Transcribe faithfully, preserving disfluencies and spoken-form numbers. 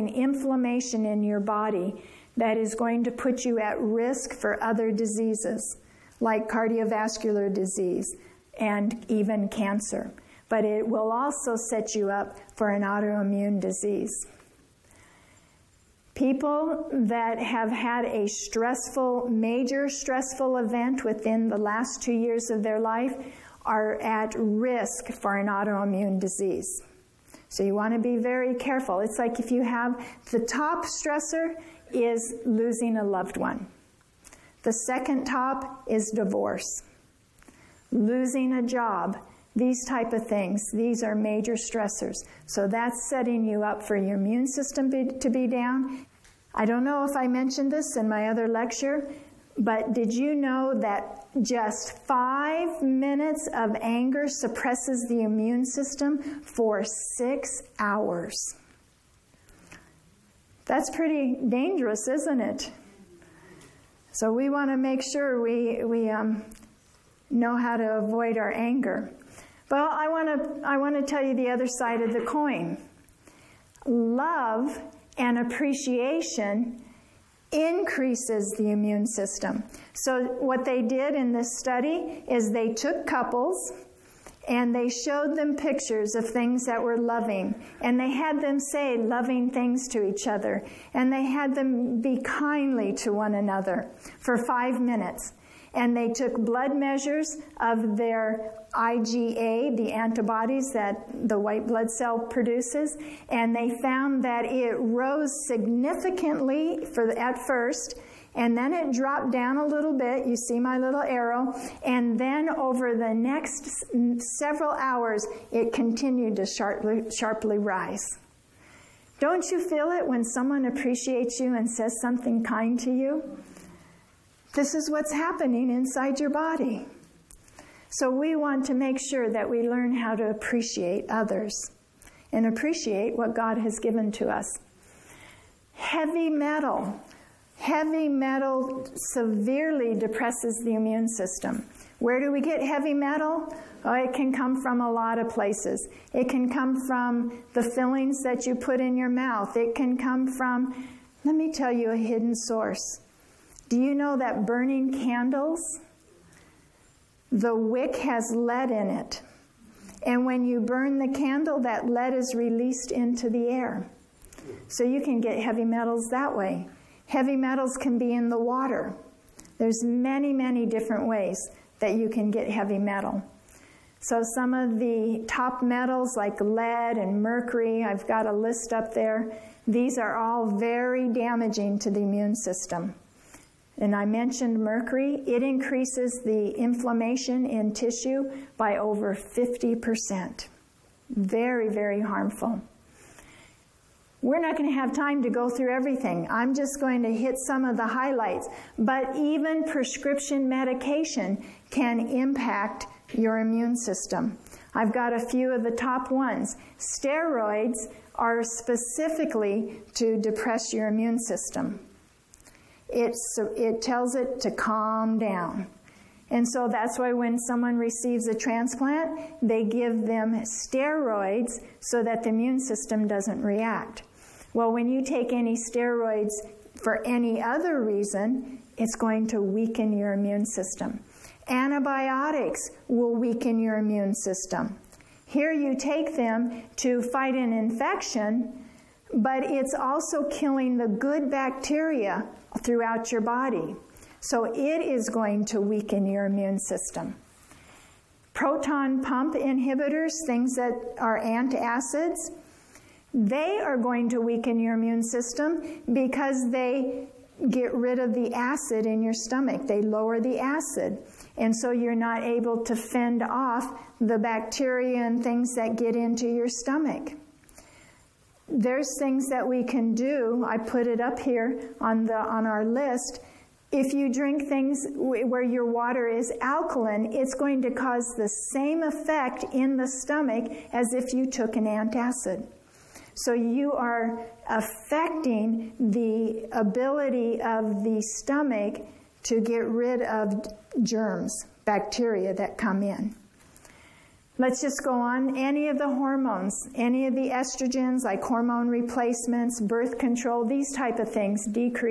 causing inflammation in your body that is going to put you at risk for other diseases, like cardiovascular disease and even cancer. But it will also set you up for an autoimmune disease. People that have had a stressful, major stressful event within the last two years of their life are at risk for an autoimmune disease. So you want to be very careful. It's like if you have the top stressor is losing a loved one. The second top is divorce, losing a job, these type of things. These are major stressors. So that's setting you up for your immune system be, to be down. I don't know if I mentioned this in my other lecture, but did you know that just five minutes of anger suppresses the immune system for six hours? That's pretty dangerous, isn't it? So we want to make sure we, we um, know how to avoid our anger. Well, I want to I want to tell you the other side of the coin. Love and appreciation increases the immune system. So what they did in this study is they took couples and they showed them pictures of things that were loving, and they had them say loving things to each other, and they had them be kindly to one another for five minutes. And they took blood measures of their I G A, the antibodies that the white blood cell produces, and they found that it rose significantly for the, at first, and then it dropped down a little bit. You see my little arrow. And then over the next several hours, it continued to sharply, sharply rise. Don't you feel it when someone appreciates you and says something kind to you? This is what's happening inside your body. So we want to make sure that we learn how to appreciate others and appreciate what God has given to us. Heavy metal. Heavy metal severely depresses the immune system. Where do we get heavy metal? Oh, it can come from a lot of places. It can come from the fillings that you put in your mouth. It can come from, let me tell you a hidden source. Do you know that burning candles, the wick has lead in it. And when you burn the candle, that lead is released into the air. So you can get heavy metals that way. Heavy metals can be in the water. There's many, many different ways that you can get heavy metal. So some of the top metals like lead and mercury, I've got a list up there. These are all very damaging to the immune system. And I mentioned mercury. It increases the inflammation in tissue by over fifty percent. Very, very harmful. We're not going to have time to go through everything. I'm just going to hit some of the highlights. But even prescription medication can impact your immune system. I've got a few of the top ones. Steroids are specifically to depress your immune system. It's, it tells it to calm down. And so that's why when someone receives a transplant, they give them steroids so that the immune system doesn't react. Well, when you take any steroids for any other reason, it's going to weaken your immune system. Antibiotics will weaken your immune system. Here you take them to fight an infection, but it's also killing the good bacteria throughout your body. So it is going to weaken your immune system. Proton pump inhibitors, things that are antacids, they are going to weaken your immune system because they get rid of the acid in your stomach. They lower the acid. And so you're not able to fend off the bacteria and things that get into your stomach. There's things that we can do. I put it up here on the on our list. If you drink things where your water is alkaline, it's going to cause the same effect in the stomach as if you took an antacid. So you are affecting the ability of the stomach to get rid of germs, bacteria that come in. Let's just go on. Any of the hormones, any of the estrogens, like hormone replacements, birth control, these type of things decrease